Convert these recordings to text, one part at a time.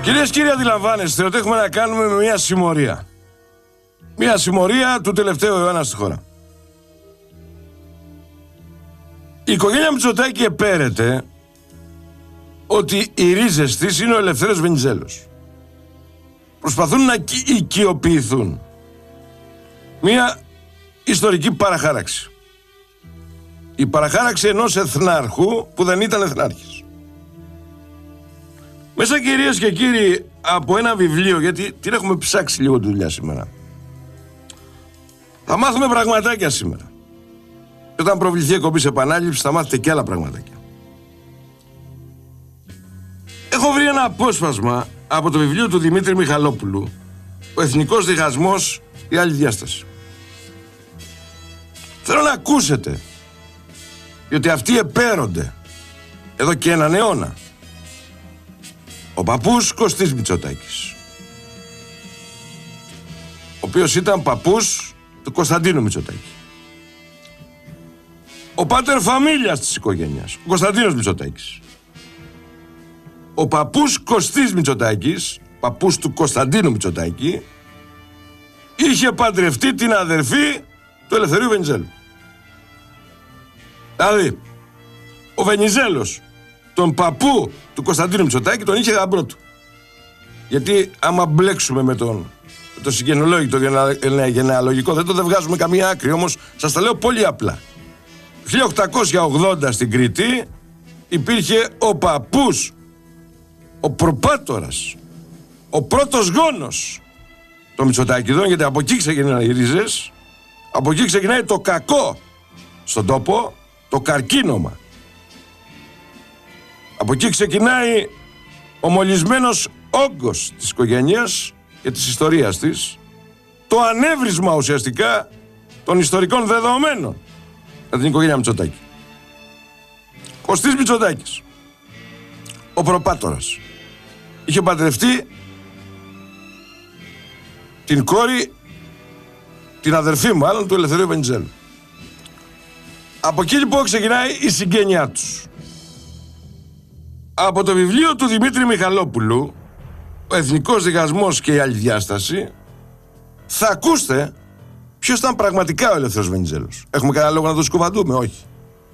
Κυρίες και κύριοι, αντιλαμβάνεστε ότι έχουμε να κάνουμε με μια συμμορία. Μια συμμορία του τελευταίου αιώνα στη χώρα. Η οικογένεια Μητσοτάκη επέρεται ότι οι ρίζες της είναι ο Ελευθέριος Βενιζέλος. Προσπαθούν να οικειοποιηθούν μια ιστορική παραχάραξη. Η παραχάραξη ενός εθνάρχου που δεν ήταν εθνάρχης. Μέσα, κυρίες και κύριοι, από ένα βιβλίο, γιατί την έχουμε ψάξει λίγο τη δουλειά σήμερα, θα μάθουμε πραγματάκια σήμερα. Και όταν προβληθεί η εκπομπή σε επανάληψη θα μάθετε και άλλα πραγματάκια. Έχω βρει ένα απόσπασμα από το βιβλίο του Δημήτρη Μιχαλόπουλου, «Ο εθνικός διχασμός, η άλλη διάσταση». Θέλω να ακούσετε, γιατί αυτοί επέρονται εδώ και έναν αιώνα. Ο παππούς Κωστής Μητσοτάκης, ο οποίος ήταν παππούς του Κωνσταντίνου Μητσοτάκη. Ο πάτερ φαμίλιας της οικογένειας, ο Κωνσταντίνος Μητσοτάκης. Ο παππούς Κωστής Μητσοτάκης, παππούς του Κωνσταντίνου Μητσοτάκη, είχε παντρευτεί την αδερφή του Ελευθερίου Βενιζέλου. Δηλαδή, ο Βενιζέλος τον παππού του Κωνσταντίνου Μητσοτάκη τον είχε γαμπρό του. Γιατί άμα μπλέξουμε με το συγγενολόγιο, το γενεαλογικό, δεν το βγάζουμε καμία άκρη. Όμως σας τα λέω πολύ απλά. 1880 στην Κρήτη υπήρχε ο παππούς, ο προπάτορας, ο πρώτος γόνος των Μητσοτάκηδων, γιατί από εκεί ξεκινάνε οι ρίζες, από εκεί ξεκινάει το κακό στον τόπο, το καρκίνωμα. Από εκεί ξεκινάει ο μολυσμένος όγκος της οικογένειας και της ιστορίας της, το ανέβρισμα ουσιαστικά των ιστορικών δεδομένων για την οικογένεια Μητσοτάκη. Κωστής Μητσοτάκης, ο προπάτορας, είχε παντρευτεί την κόρη, την αδερφή μάλλον, του Ελευθερίου Βενιζέλου. Από εκεί λοιπόν ξεκινάει η συγγένειά τους. Από το βιβλίο του Δημήτρη Μιχαλόπουλου, «Ο εθνικός διχασμός και η άλλη διάσταση», θα ακούστε ποιος ήταν πραγματικά ο Ελευθέριος Βενιζέλος. Έχουμε κανένα λόγο να το σκουβαντούμε? Όχι.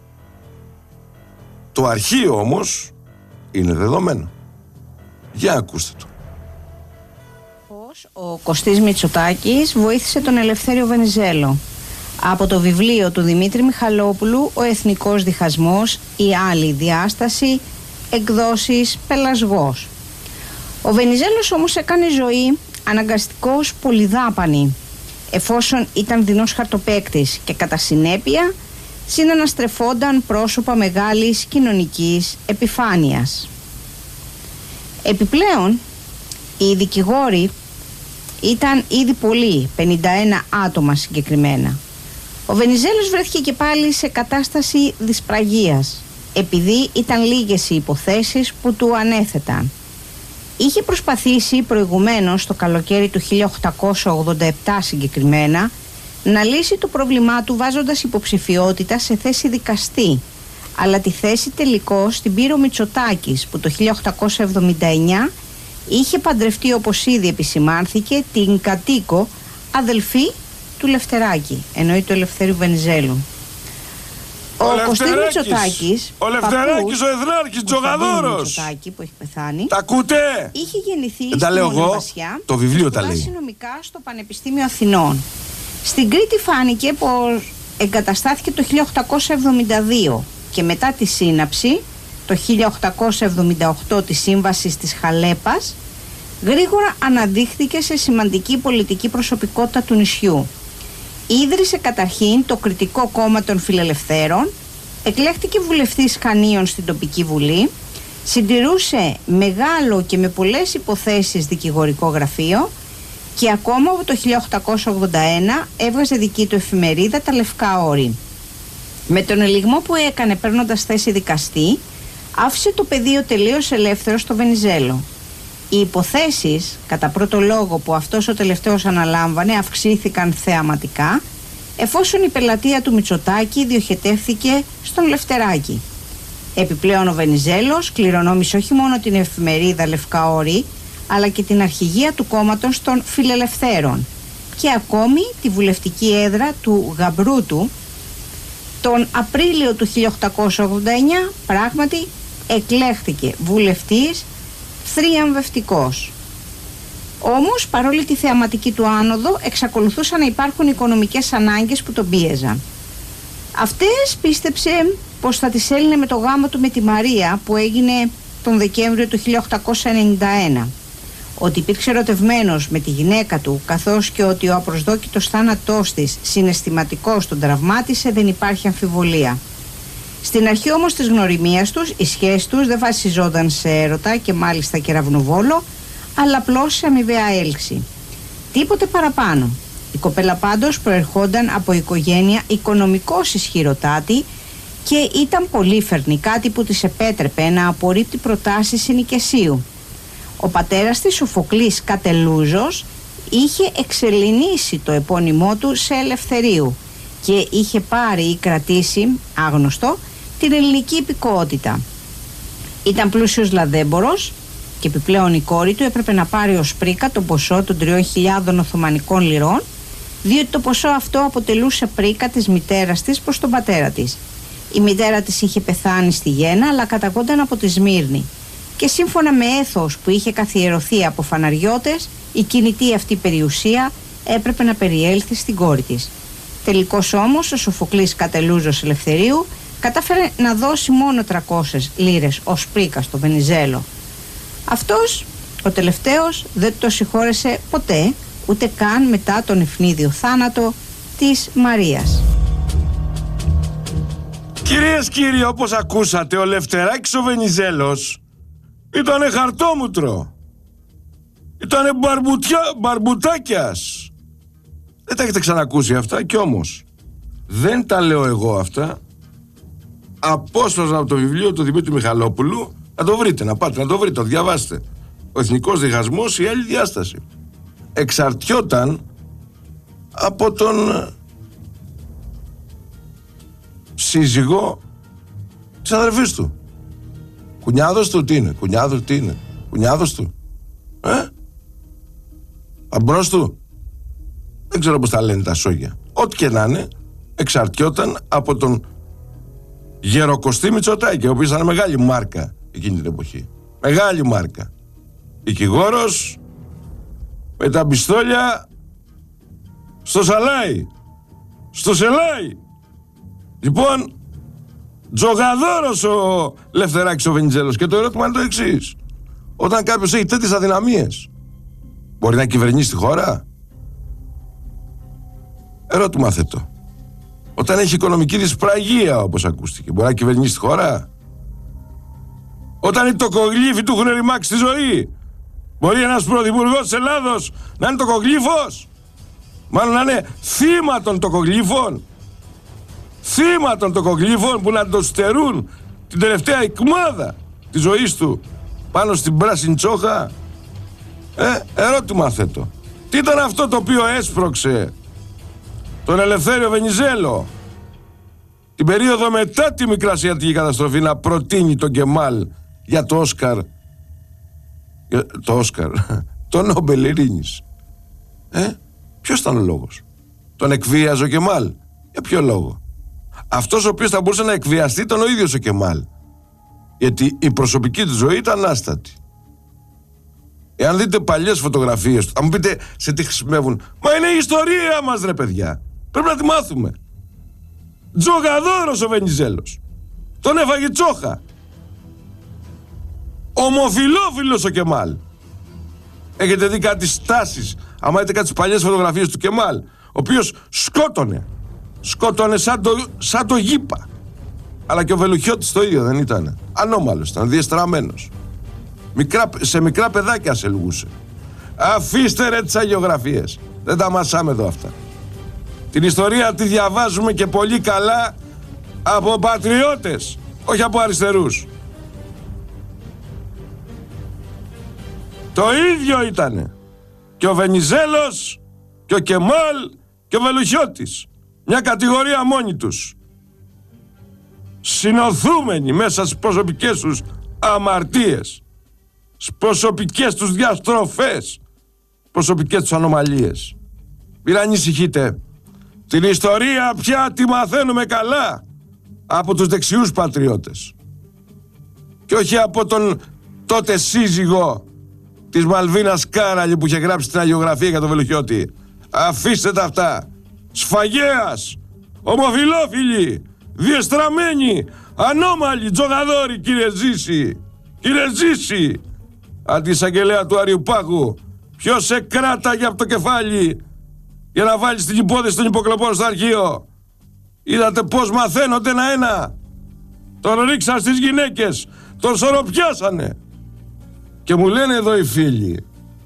Το αρχείο όμως είναι δεδομένο. Για ακούστε το. Ο Κωστής Μητσοτάκης βοήθησε τον Ελευθέριο Βενιζέλο. Από το βιβλίο του Δημήτρη Μιχαλόπουλου, «Ο εθνικός διχασμός, η άλλη διάσταση», εκδόσεις Πελασγός. Ο Βενιζέλος όμως έκανε ζωή αναγκαστικώς πολυδάπανη, εφόσον ήταν δεινός χαρτοπαίκτης και κατά συνέπεια συναναστρεφόνταν πρόσωπα μεγάλης κοινωνικής επιφάνειας. Επιπλέον, οι δικηγόροι ήταν ήδη πολλοί, 51 άτομα συγκεκριμένα. Ο Βενιζέλος βρέθηκε και πάλι σε κατάσταση δυσπραγίας, επειδή ήταν λίγες οι υποθέσεις που του ανέθεταν. Είχε προσπαθήσει προηγουμένως το καλοκαίρι του 1887 συγκεκριμένα να λύσει το πρόβλημά του βάζοντας υποψηφιότητα σε θέση δικαστή, αλλά τη θέση τελικώς την πήρε ο Μητσοτάκης, που το 1879 είχε παντρευτεί, όπως ήδη επισημάνθηκε, την κατοίκο αδελφή του Λευτεράκη, εννοεί του Ελευθερίου Βενιζέλου. Ο Κωστής Μητσοτάκης, ο Λευτεράκης, ο Εθνάρχης, Τζογαδόρος Μητσοτάκη, που έχει πεθάνει, τα ακούτε? Είχε γεννηθεί στην Μονεβασιά, το βιβλίο τα λέει, νομικά στο Πανεπιστήμιο Αθηνών. Στην Κρήτη φάνηκε πως εγκαταστάθηκε το 1872 και μετά τη σύναψη το 1878 της Σύμβασης της Χαλέπας γρήγορα αναδείχθηκε σε σημαντική πολιτική προσωπικότητα του νησιού. Ίδρυσε καταρχήν το Κρητικό Κόμμα των Φιλελευθέρων, εκλέχτηκε βουλευτής Χανίων στην τοπική βουλή, συντηρούσε μεγάλο και με πολλές υποθέσεις δικηγορικό γραφείο και ακόμα από το 1881 έβγαζε δική του εφημερίδα «Τα Λευκά Όρη». Με τον ελιγμό που έκανε παίρνοντας θέση δικαστή, άφησε το πεδίο τελείως ελεύθερο στο Βενιζέλο. Οι υποθέσεις, κατά πρώτο λόγο που αυτός ο τελευταίος αναλάμβανε, αυξήθηκαν θεαματικά, εφόσον η πελατεία του Μητσοτάκη διοχετεύθηκε στον Λευτεράκη. Επιπλέον ο Βενιζέλος κληρονόμησε όχι μόνο την εφημερίδα Λευκά Όρη, αλλά και την αρχηγία του κόμματος των Φιλελευθέρων και ακόμη τη βουλευτική έδρα του Γαμπρούτου. Τον Απρίλιο του 1889 πράγματι εκλέχθηκε βουλευτής θριαμβευτικός. Όμως παρόλη τη θεαματική του άνοδο εξακολουθούσαν να υπάρχουν οικονομικές ανάγκες που τον πίεζαν. Αυτές πίστεψε πως θα τις έλυνε με το γάμο του με τη Μαρία που έγινε τον Δεκέμβριο του 1891. Ότι υπήρξε ερωτευμένος με τη γυναίκα του, καθώς και ότι ο απροσδόκητος θάνατός της συναισθηματικός τον τραυμάτισε, δεν υπάρχει αμφιβολία. Στην αρχή όμως της γνωριμίας τους, οι σχέσεις τους δεν βασιζόταν σε έρωτα και μάλιστα κεραυνοβόλο, αλλά απλώς σε αμοιβαία έλξη. Τίποτε παραπάνω. Η κοπέλα πάντως προερχόταν από οικογένεια οικονομικώς ισχυροτάτη και ήταν πολύφερνη, κάτι που της επέτρεπε να απορρίπτει προτάσεις συνοικεσίου. Ο πατέρας της, Σοφοκλής Κατελούζος, είχε εξελινήσει το επώνυμό του σε Ελευθερίου και είχε πάρει ή κρατήσει, άγνωστο, την ελληνική υπηκότητα. Ήταν πλούσιος λαδέμπορος και επιπλέον η κόρη του έπρεπε να πάρει ως πρίκα το ποσό των 3.000 Οθωμανικών λιρών, διότι το ποσό αυτό αποτελούσε πρίκα της μητέρας της προς τον πατέρα της. Η μητέρα της είχε πεθάνει στη Γέννα, αλλά καταγόταν από τη Σμύρνη. Και σύμφωνα με έθος που είχε καθιερωθεί από φαναριώτες, η κινητή αυτή περιουσία έπρεπε να περιέλθει στην κόρη της. Τελικώς όμως ο Σοφοκλής Κατελούζος Ελευθερίου κατάφερε να δώσει μόνο 300 λίρες ως πρίκα στο Βενιζέλο. Αυτός, ο τελευταίος, δεν το συγχώρεσε ποτέ, ούτε καν μετά τον ευνίδιο θάνατο της Μαρίας. Κυρίες, κύριοι, όπως ακούσατε, ο Λευτεράκης ο Βενιζέλος ήτανε χαρτόμουτρο. Ήτανε μπαρμπουτάκιας. Δεν τα έχετε ξανακούσει αυτά, κι όμως δεν τα λέω εγώ αυτά. Απόσπασμα από το βιβλίο του Δημήτρη Μιχαλόπουλου. Να το βρείτε, να πάτε, να το βρείτε, το διαβάστε. Ο εθνικός διχασμός, η άλλη διάσταση. Εξαρτιόταν από τον σύζυγο της αδερφής του. Κουνιάδος του τι είναι, κουνιάδος τι είναι, κουνιάδος του, αμπρός του, δεν ξέρω πώς τα λένε τα σόγια. Ό,τι και να είναι, εξαρτιόταν από τον Γεροκωστή Μητσοτάκη, ο οποίος ήταν μεγάλη μάρκα εκείνη την εποχή. Μεγάλη μάρκα. Δικηγόρος με τα πιστόλια στο σαλάι, στο σελάι. Λοιπόν, τζογαδόρος ο Λευτεράκης ο Βενιζέλος. Και το ερώτημα είναι το εξής: όταν κάποιος έχει τέτοιες αδυναμίες, μπορεί να κυβερνήσει τη χώρα? Ερώτημα θέτω. Όταν έχει οικονομική δυσπραγία, όπως ακούστηκε, μπορεί να κυβερνήσει τη χώρα? Όταν οι τοκογλύφοι του έχουν ρημάξει τη ζωή, μπορεί ένας πρωθυπουργός της Ελλάδος να είναι τοκογλύφος? Μάλλον να είναι θύμα των τοκογλύφων. Θύμα των τοκογλύφων που να το στερούν την τελευταία ικμάδα της ζωής του πάνω στην πράσινη τσόχα. Ερώτημα θέτω. Τι ήταν αυτό το οποίο έσπρωξε τον Ελευθέριο Βενιζέλο την περίοδο μετά τη Μικρασιατική καταστροφή να προτείνει τον Κεμάλ για το Όσκαρ, το Νόμπελ Ειρήνης? Ποιος ήταν ο λόγος? Τον εκβίαζε ο Κεμάλ? Για ποιο λόγο? Αυτός ο οποίος θα μπορούσε να εκβιαστεί ήταν ο ίδιος ο Κεμάλ, γιατί η προσωπική του ζωή ήταν άστατη. Εάν δείτε παλιές φωτογραφίες του, θα μου πείτε σε τι χρησιμεύουν. Μα είναι η ιστορία μας, ρε παιδιά. Πρέπει να τη μάθουμε. Τζογαδόρος ο Βενιζέλος. Τον έφαγε τσόχα. Ομοφιλόφιλος ο Κεμάλ. Έχετε δει κάτι στάσεις, άμα δείτε κάτι στις παλιές φωτογραφίες του Κεμάλ, ο οποίος σκότωνε σαν το γήπα. Αλλά και ο Βελουχιώτης το ίδιο δεν ήταν? Ανώμαλος, ήταν διεστραμμένος. Σε μικρά παιδάκια σε λουγούσε. Αφήστε ρε τις αγιογραφίες. Δεν τα μασάμε εδώ αυτά. Την ιστορία τη διαβάζουμε και πολύ καλά από πατριώτες, όχι από αριστερούς. Το ίδιο ήτανε και ο Βενιζέλος και ο Κεμάλ και ο Βελουχιώτης. Μια κατηγορία μόνοι τους. Συνοθούμενοι μέσα στις προσωπικές τους αμαρτίες. στις προσωπικές τους διαστροφές, προσωπικές τους ανομαλίες. Μην ανησυχείτε. Την ιστορία πια τη μαθαίνουμε καλά από τους δεξιούς πατριώτες και όχι από τον τότε σύζυγο της Μαλβίνας Κάραλη που είχε γράψει την αγιογραφία για τον Βελουχιώτη. Αφήστε τα αυτά. Σφαγέας, ομοφιλόφιλοι, διεστραμμένοι, ανώμαλοι, τζογαδόροι, κύριε Ζήση. Κύριε Ζήση, αντισαγγελέα του Αριουπάγου, ποιος σε κράταγε από το κεφάλι για να βάλεις την υπόθεση των υποκλοπών στο αρχείο? Είδατε πως μαθαίνονται ένα-ένα. Τον ρίξαν στις γυναίκες, τον σωροπιάσανε. Και μου λένε εδώ οι φίλοι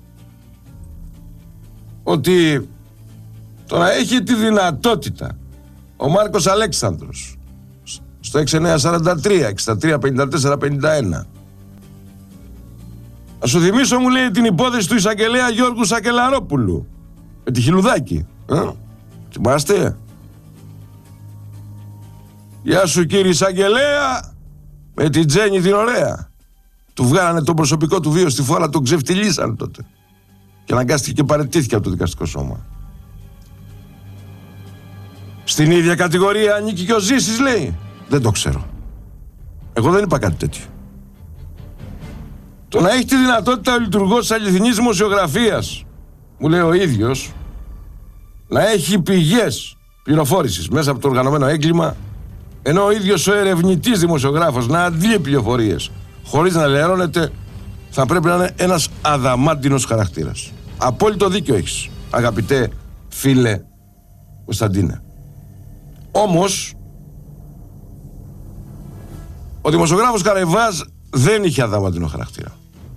ότι τώρα έχει τη δυνατότητα ο Μάρκος Αλέξανδρος στο 6943, 63, 54, 51. Να σου θυμίσω, μου λέει, την υπόθεση του εισαγγελέα Γιώργου Σακελαρόπουλου με τη Χιλουδάκη. Θυμάστε? Γεια σου κύριε εισαγγελέα, με την Τζέννη την ωραία. Του βγάλανε τον προσωπικό του βίο στη φόρα, τον ξεφτυλίσαν τότε. Και αναγκάστηκε και παραιτήθηκε από το δικαστικό σώμα. Στην ίδια κατηγορία ανήκει και ο Ζήσης, λέει. Δεν το ξέρω. Εγώ δεν είπα κάτι τέτοιο. Το να έχει τη δυνατότητα ο λειτουργός της αληθινής δημοσιογραφίας, μου λέει ο ίδιος, να έχει πηγές πληροφόρησης μέσα από το οργανωμένο έγκλημα, ενώ ο ίδιος ο ερευνητής δημοσιογράφος να αντλεί πληροφορίες χωρίς να λερώνεται, θα πρέπει να είναι ένας αδαμάντινος χαρακτήρας. Απόλυτο δίκιο έχεις, αγαπητέ φίλε Κωνσταντίνε. Όμως ο δημοσιογράφος Καραϊβάς δεν είχε αδαμάντινο χαρακτήρα.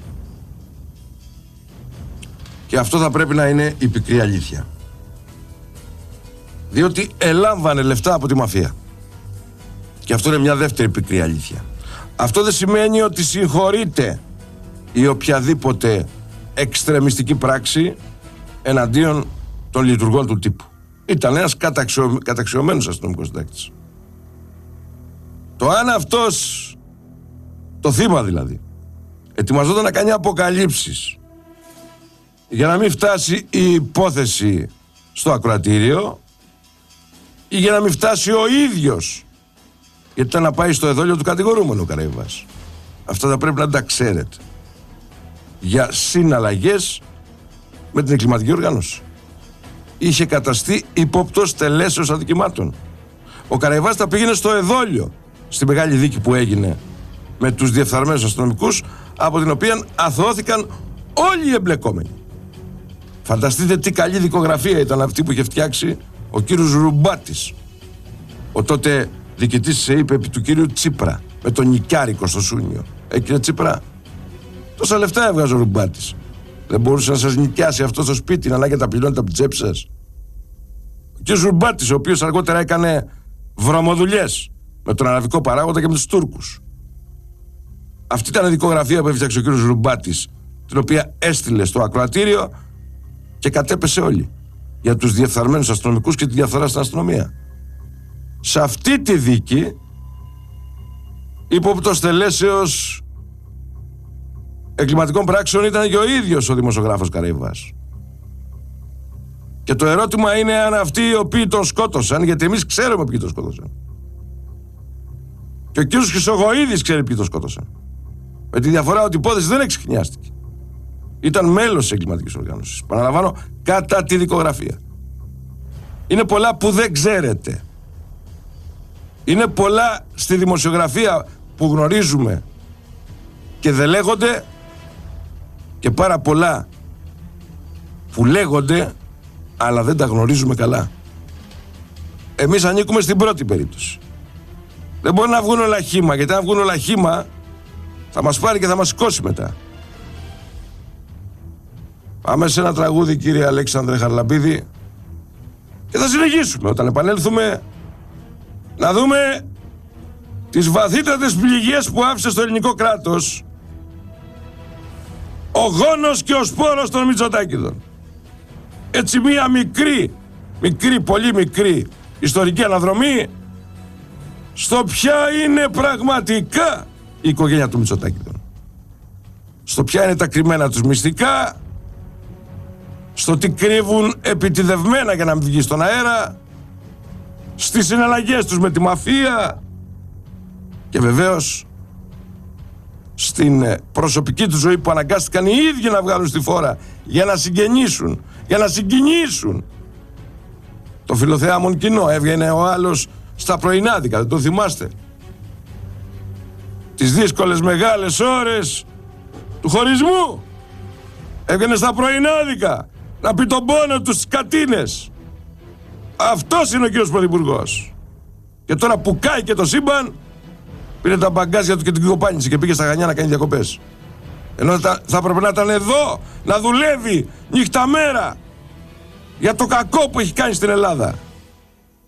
Και αυτό θα πρέπει να είναι η πικρή αλήθεια. Διότι ελάμβανε λεφτά από τη μαφία. Και αυτό είναι μια δεύτερη πικρή αλήθεια. Αυτό δεν σημαίνει ότι συγχωρείται η οποιαδήποτε εξτρεμιστική πράξη εναντίον των λειτουργών του τύπου. Ήταν ένας καταξιωμένος αστυνομικός συντάκτης. Το αν αυτός, το θύμα δηλαδή, ετοιμαζόταν να κάνει αποκαλύψεις για να μην φτάσει η υπόθεση στο ακροατήριο ή για να μην φτάσει ο ίδιος, γιατί ήταν να πάει στο εδόλιο του κατηγορούμενου ο Καραϊβάς. Αυτά θα πρέπει να τα ξέρετε. Για συναλλαγές με την εγκληματική οργάνωση. Είχε καταστεί ύποπτος τελέσεως αδικημάτων. Ο Καραϊβάς τα πήγαινε στο εδόλιο, στη μεγάλη δίκη που έγινε με τους διεφθαρμένους αστυνομικούς, από την οποία αθωώθηκαν όλοι οι εμπλεκόμενοι. Φανταστείτε τι καλή δικογραφία ήταν αυτή που είχε φτιάξει ο κύριος Ρουμπάτης, ο τότε διοικητής της ΕΥΠ επί του κύριου Τσίπρα, με τον Νικιάρικο στο Σούνιο. Κύριε Τσίπρα, τόσα λεφτά έβγαζε ο Ρουμπάτης. Δεν μπορούσε να σας νοικιάσει αυτό στο σπίτι, να ανάγκη τα πληρώνετε από την τσέπη σας? Ο κύριος Ρουμπάτης, ο οποίος αργότερα έκανε βρωμοδουλειές με τον αραβικό παράγοντα και με τους Τούρκους. Αυτή ήταν η δικογραφία που έφτιαξε ο κύριος Ρουμπάτης, την οποία έστειλε στο ακροατήριο και κατέπεσε όλοι για τους διεφθαρμένους αστυνομικούς και τη διαφθορά στην αστυνομία. Σε αυτή τη δίκη, ύποπτος τελέσεως εγκληματικών πράξεων ήταν και ο ίδιος ο δημοσιογράφος Καραϊβάς. Και το ερώτημα είναι αν αυτοί οι οποίοι τον σκότωσαν, γιατί εμείς ξέρουμε ποιοι τον σκότωσαν. Και ο κύριος Χρυσογοίδης ξέρει ποιοι τον σκότωσαν. Με τη διαφορά ότι η υπόθεση δεν εξιχνιάστηκε. Ήταν μέλος της εγκληματικής οργάνωσης. Παραλαμβάνω, κατά τη δικογραφία. Είναι πολλά που δεν ξέρετε. Είναι πολλά στη δημοσιογραφία που γνωρίζουμε και δεν λέγονται, και πάρα πολλά που λέγονται αλλά δεν τα γνωρίζουμε καλά. Εμείς ανήκουμε στην πρώτη περίπτωση. Δεν μπορεί να βγουν όλα χύμα, γιατί αν βγουν όλα χύμα θα μας πάρει και θα μας σηκώσει μετά. Πάμε σε ένα τραγούδι, κύριε Αλέξανδρε Χαρλαμπίδη, και θα συνεχίσουμε όταν επανέλθουμε να δούμε τις βαθύτατες πληγές που άφησε στο ελληνικό κράτος ο γόνος και ο σπόρος των Μητσοτάκηδων. Έτσι μία μικρή, πολύ μικρή ιστορική αναδρομή στο ποια είναι πραγματικά η οικογένεια του Μητσοτάκηδων. στο ποια είναι τα κρυμμένα τους μυστικά, στο τι κρύβουν επιτιδευμένα για να μην βγει στον αέρα, στις συναλλαγές τους με τη μαφία και βεβαίως στην προσωπική του ζωή που αναγκάστηκαν οι ίδιοι να βγάλουν στη φόρα για να συγγενήσουν, για να συγκινήσουν το φιλοθεάμον κοινό. Έβγαινε ο άλλος στα πρωινάδικα, δεν το θυμάστε? Τις δύσκολες μεγάλες ώρες του χωρισμού έβγαινε στα πρωινάδικα να πει τον πόνο τους στις κατίνες. Αυτός είναι ο κύριος Πρωθυπουργός. Και τώρα που κάει και το σύμπαν, πήρε τα μπαγκάζια του και την κοπάνισε και πήγε στα Χανιά να κάνει διακοπές. Ενώ θα έπρεπε να ήταν εδώ, να δουλεύει νύχτα μέρα για το κακό που έχει κάνει στην Ελλάδα.